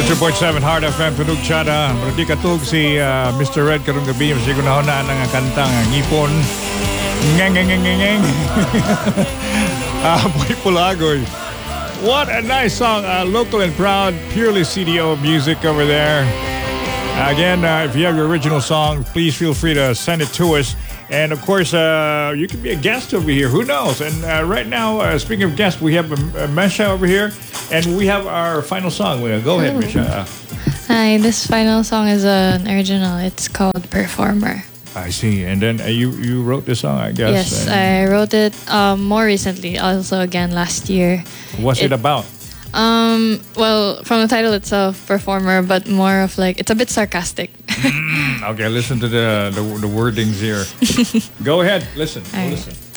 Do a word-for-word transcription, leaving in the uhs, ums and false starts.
one oh two point seven Hard F M Tunog Chada. Marati katug si uh, Mister Red karong gabi mas siguro na na nga kanta nga ngipon. Ngeng ngeng ngeng ngeng. Ah, boy pulagoy. What a nice song. Uh, local and proud, purely C D O music over there. Again, uh, if you have your original song, please feel free to send it to us. And of course, uh, you can be a guest over here. Who knows? And uh, right now, uh, speaking of guests, we have a, a Mesha over here, and we have our final song. Go ahead, Mesha. Hi, this final song is an original. It's called Performer. I see. And then uh, you you wrote this song, I guess. Yes, I wrote it um, more recently, also again last year. What's it, it about? Um, well, from the title itself, Performer, but more of like, it's a bit sarcastic. mm, okay, listen to the, the, the wordings here. Go ahead, listen. All right. Listen.